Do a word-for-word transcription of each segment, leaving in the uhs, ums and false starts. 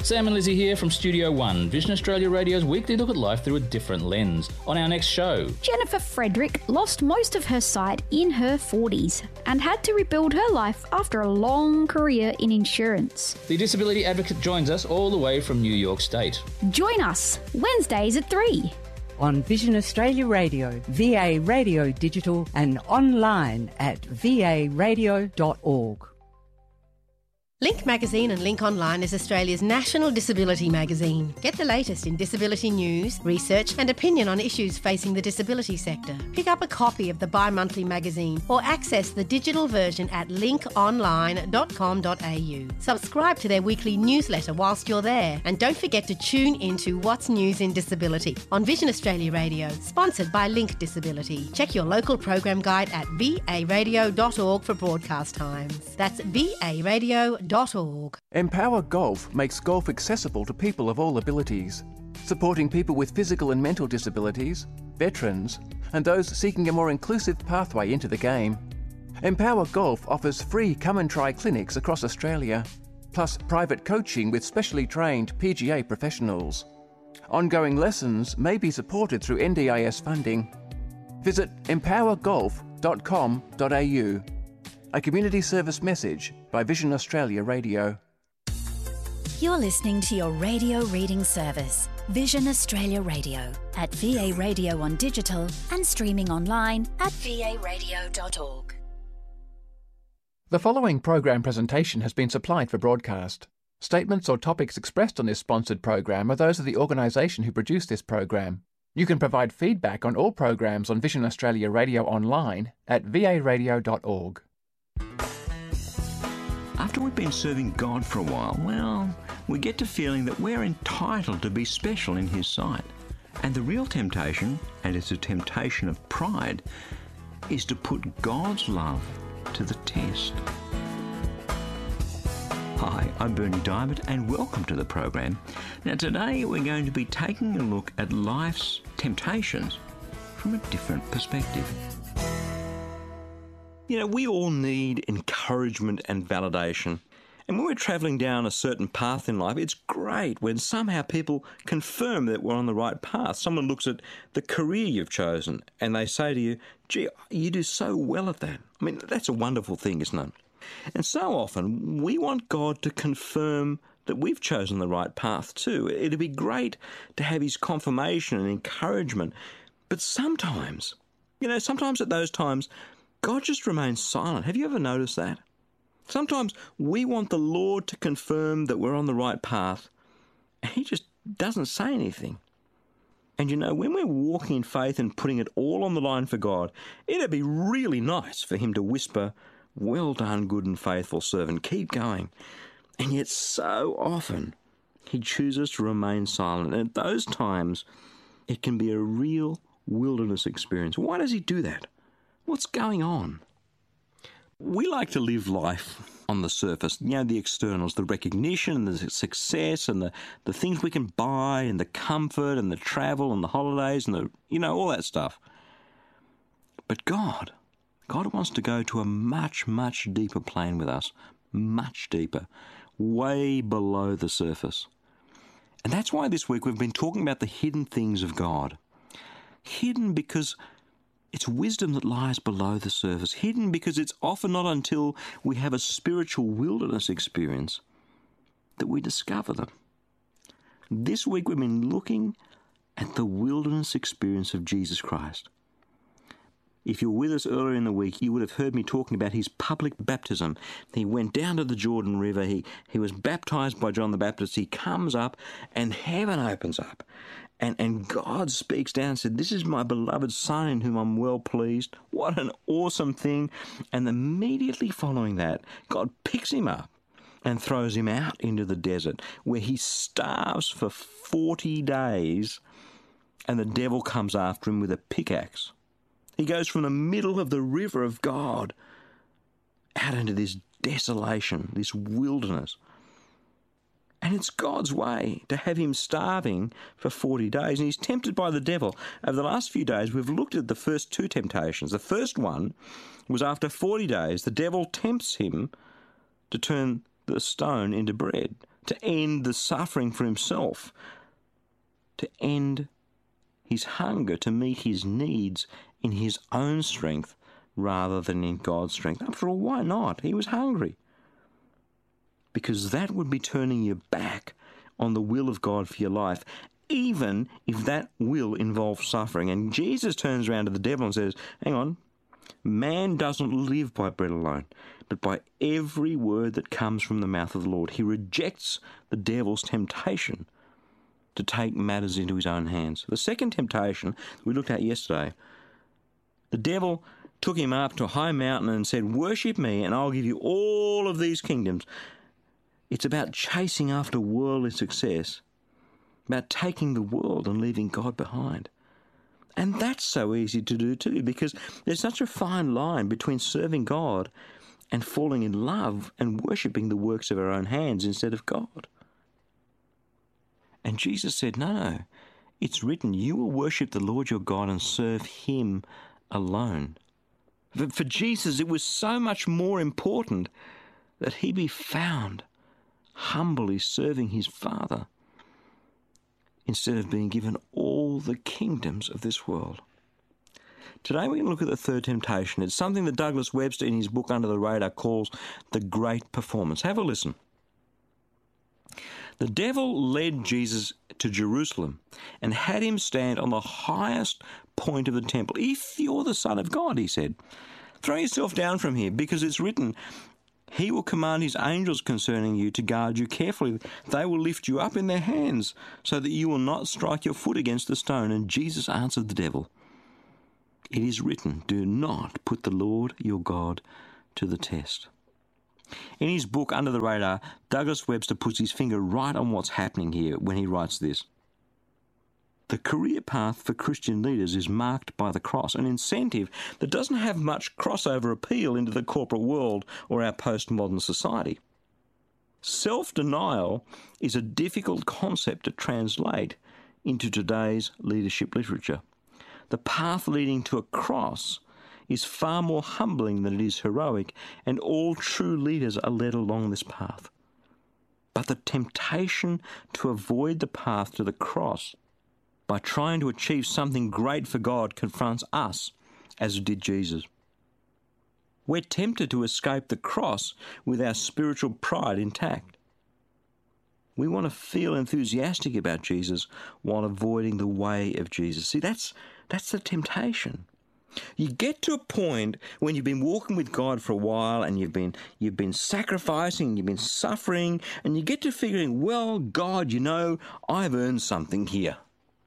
Sam and Lizzie here from Studio One, Vision Australia Radio's weekly look at life through a different lens. On our next show, Jennifer Frederick lost most of her sight in her forties and had to rebuild her life after a long career in insurance. the disability advocate joins us all the way from New York State. Join us Wednesdays at three. On Vision Australia Radio, V A Radio Digital and online at v a radio dot org. Link Magazine and Link Online is Australia's national disability magazine. Get the latest in disability news, research and opinion on issues facing the disability sector. Pick up a copy of the bi-monthly magazine or access the digital version at link online dot com dot a u. Subscribe to their weekly newsletter whilst you're there, and don't forget to tune into What's News in Disability on Vision Australia Radio, sponsored by Link Disability. Check your local program guide at v a radio dot org for broadcast times. That's v a radio dot org. Empower Golf makes golf accessible to people of all abilities, supporting people with physical and mental disabilities, veterans, and those seeking a more inclusive pathway into the game. Empower Golf offers free come and try clinics across Australia, plus private coaching with specially trained P G A professionals. Ongoing lessons may be supported through N D I S funding. Visit empower golf dot com dot a u. A community service message by Vision Australia Radio. You're listening to your radio reading service, Vision Australia Radio, at V A Radio on digital and streaming online at v a radio dot org. The following program presentation has been supplied for broadcast. Statements or topics expressed on this sponsored program are those of the organisation who produced this program. You can provide feedback on all programs on Vision Australia Radio online at v a radio dot org. After we've been serving God for a while, well, we get to feeling that we're entitled to be special in His sight. And the real temptation, and it's a temptation of pride, is to put God's love to the test. Hi, I'm Bernie Diamond and welcome to the program. Now today we're going to be taking a look at life's temptations from a different perspective. You know, we all need encouragement and validation. And when we're travelling down a certain path in life, it's great when somehow people confirm that we're on the right path. Someone looks at the career you've chosen and they say to you, gee, you do so well at that. I mean, that's a wonderful thing, isn't it? And so often we want God to confirm that we've chosen the right path too. It'd be great to have His confirmation and encouragement. But sometimes, you know, sometimes at those times, God just remains silent. Have you ever noticed that? Sometimes we want the Lord to confirm that we're on the right path, and He just doesn't say anything. And you know, when we're walking in faith and putting it all on the line for God, it'd be really nice for Him to whisper, well done, good and faithful servant, keep going. And yet so often He chooses to remain silent. And at those times, it can be a real wilderness experience. Why does He do that? What's going on? We like to live life on the surface, you know, the externals, the recognition and the success and the, the things we can buy and the comfort and the travel and the holidays and the, you know, all that stuff. But God, God wants to go to a much, much deeper plane with us, much deeper, way below the surface. And that's why this week we've been talking about the hidden things of God. Hidden because it's wisdom that lies below the surface. Hidden because it's often not until we have a spiritual wilderness experience that we discover them. This week we've been looking at the wilderness experience of Jesus Christ. If you were with us earlier in the week, you would have heard me talking about His public baptism. He went down to the Jordan River. He, he was baptized by John the Baptist. He comes up and heaven opens up. And, and God speaks down and said, this is my beloved Son in whom I'm well pleased. What an awesome thing. And immediately following that, God picks Him up and throws Him out into the desert where He starves for forty days and the devil comes after Him with a pickaxe. He goes from the middle of the river of God out into this desolation, this wilderness. And it's God's way to have Him starving for forty days. And He's tempted by the devil. Over the last few days, we've looked at the first two temptations. The first one was after forty days, the devil tempts Him to turn the stone into bread, to end the suffering for himself, to end his hunger, to meet his needs in his own strength rather than in God's strength. After all, why not? He was hungry. Because that would be turning your back on the will of God for your life, even if that will involve suffering. And Jesus turns around to the devil and says, hang on, man doesn't live by bread alone, but by every word that comes from the mouth of the Lord. He rejects the devil's temptation to take matters into his own hands. The second temptation we looked at yesterday, the devil took him up to a high mountain and said, worship me and I'll give you all of these kingdoms. It's about chasing after worldly success, about taking the world and leaving God behind. And that's so easy to do too, because there's such a fine line between serving God and falling in love and worshipping the works of our own hands instead of God. And Jesus said, no, no, it's written, you will worship the Lord your God and serve him alone. For, for Jesus, it was so much more important that he be found humbly serving his Father instead of being given all the kingdoms of this world. Today we're going to look at the third temptation. It's something that Douglas Webster in his book Under the Radar calls the Great Performance. Have a listen. The devil led Jesus to Jerusalem and had him stand on the highest point of the temple. If you're the Son of God, he said, throw yourself down from here, because it's written, he will command his angels concerning you to guard you carefully. They will lift you up in their hands so that you will not strike your foot against the stone. And Jesus answered the devil, it is written, do not put the Lord your God to the test. In his book Under the Radar, Douglas Webster puts his finger right on what's happening here when he writes this. The career path for Christian leaders is marked by the cross, an incentive that doesn't have much crossover appeal into the corporate world or our postmodern society. Self-denial is a difficult concept to translate into today's leadership literature. The path leading to a cross is far more humbling than it is heroic, and all true leaders are led along this path. But the temptation to avoid the path to the cross by trying to achieve something great for God confronts us, as it did Jesus. We're tempted to escape the cross with our spiritual pride intact. We want to feel enthusiastic about Jesus while avoiding the way of Jesus. See, that's that's the temptation. You get to a point when you've been walking with God for a while and you've been you've been sacrificing, you've been suffering, and you get to figuring, well, God, you know, I've earned something here.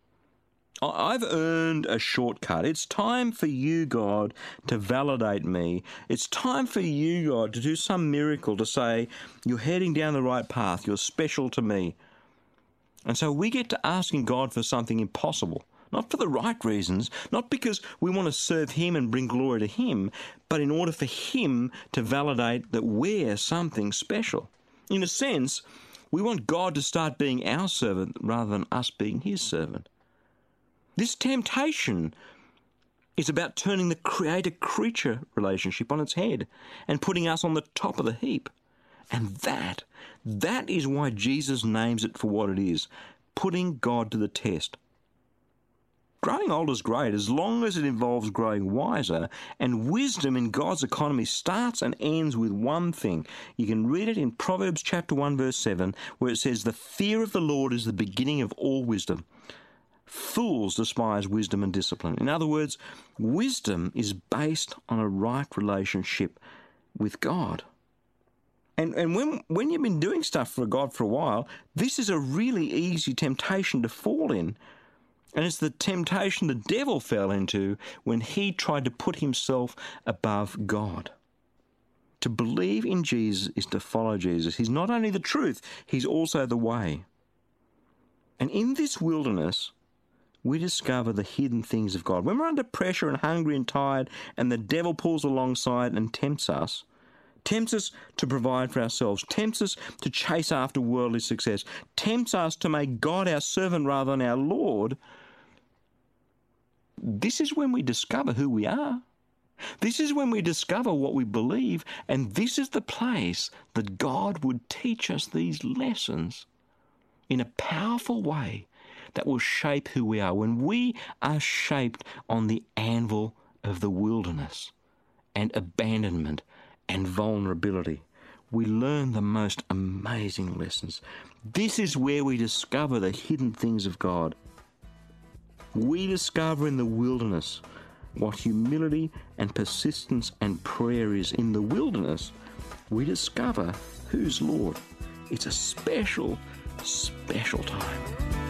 I've earned a shortcut. It's time for you, God, to validate me. It's time for you, God, to do some miracle, to say, you're heading down the right path, you're special to me. And so we get to asking God for something impossible. Not for the right reasons, not because we want to serve him and bring glory to him, but in order for him to validate that we're something special. In a sense, we want God to start being our servant rather than us being his servant. This temptation is about turning the creator-creature relationship on its head and putting us on the top of the heap. And that, that is why Jesus names it for what it is, putting God to the test. Growing old is great as long as it involves growing wiser, and wisdom in God's economy starts and ends with one thing. You can read it in Proverbs chapter one verse seven, where it says, the fear of the Lord is the beginning of all wisdom. Fools despise wisdom and discipline. In other words, wisdom is based on a right relationship with God. And and when when you've been doing stuff for God for a while, this is a really easy temptation to fall in. And it's the temptation the devil fell into when he tried to put himself above God. To believe in Jesus is to follow Jesus. He's not only the truth, he's also the way. And in this wilderness, we discover the hidden things of God. When we're under pressure and hungry and tired, and the devil pulls alongside and tempts us, tempts us to provide for ourselves, tempts us to chase after worldly success, tempts us to make God our servant rather than our Lord, this is when we discover who we are. This is when we discover what we believe, and this is the place that God would teach us these lessons in a powerful way that will shape who we are. When we are shaped on the anvil of the wilderness and abandonment and vulnerability, we learn the most amazing lessons. This is where we discover the hidden things of God. We discover in the wilderness what humility and persistence and prayer is. In the wilderness, we discover who's Lord. It's a special, special time.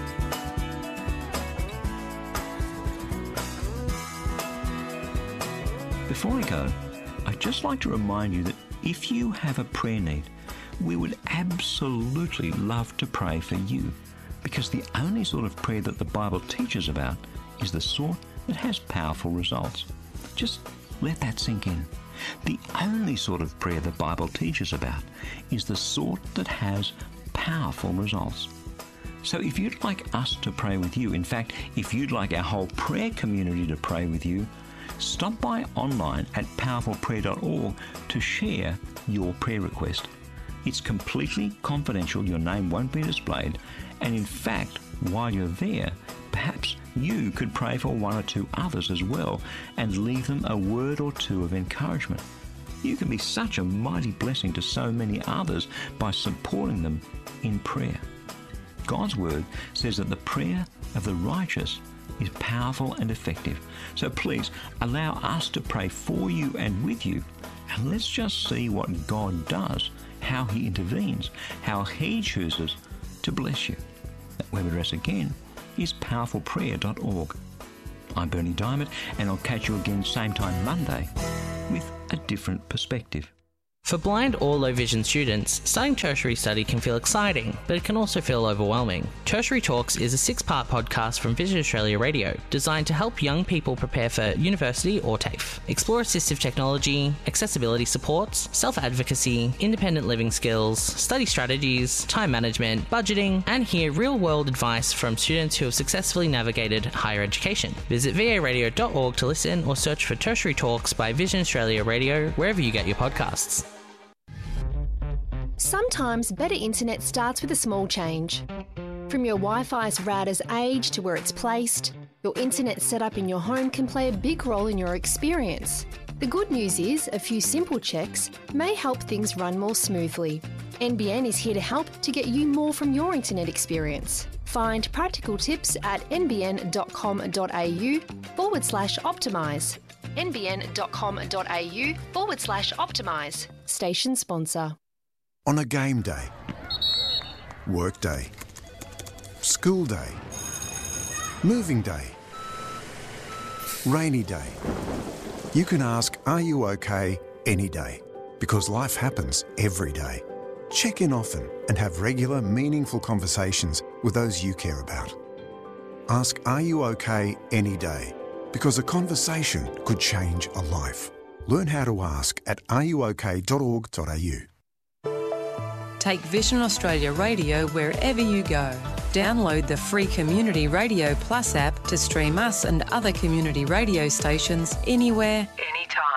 Before I go, I'd just like to remind you that if you have a prayer need, we would absolutely love to pray for you, because the only sort of prayer that the Bible teaches about is the sort that has powerful results. Just let that sink in. The only sort of prayer the Bible teaches about is the sort that has powerful results. So if you'd like us to pray with you, in fact, if you'd like our whole prayer community to pray with you, stop by online at powerful prayer dot org to share your prayer request. It's completely confidential, your name won't be displayed, and in fact, while you're there, perhaps you could pray for one or two others as well and leave them a word or two of encouragement. You can be such a mighty blessing to so many others by supporting them in prayer. God's word says that the prayer of the righteous is powerful and effective. So please allow us to pray for you and with you, and let's just see what God does, how he intervenes, how he chooses to bless you. That web address again is powerful prayer dot org. I'm Bernie Diamond, and I'll catch you again same time Monday with a different perspective. For blind or low vision students, starting tertiary study can feel exciting, but it can also feel overwhelming. Tertiary Talks is a six-part podcast from Vision Australia Radio, designed to help young people prepare for university or TAFE. Explore assistive technology, accessibility supports, self-advocacy, independent living skills, study strategies, time management, budgeting, and hear real-world advice from students who have successfully navigated higher education. Visit v a radio dot org to listen, or search for Tertiary Talks by Vision Australia Radio wherever you get your podcasts. Sometimes better internet starts with a small change. From your Wi-Fi's router's age to where it's placed, your internet setup in your home can play a big role in your experience. The good news is a few simple checks may help things run more smoothly. N B N is here to help to get you more from your internet experience. Find practical tips at nbn.com.au forward slash optimise. nbn.com.au forward slash optimise. Station sponsor. On a game day, work day, school day, moving day, rainy day, you can ask, are you okay, any day, because life happens every day. Check in often and have regular, meaningful conversations with those you care about. Ask, are you okay, any day, because a conversation could change a life. Learn how to ask at are you okay dot org dot a u. Take Vision Australia Radio wherever you go. Download the free Community Radio Plus app to stream us and other community radio stations anywhere, anytime.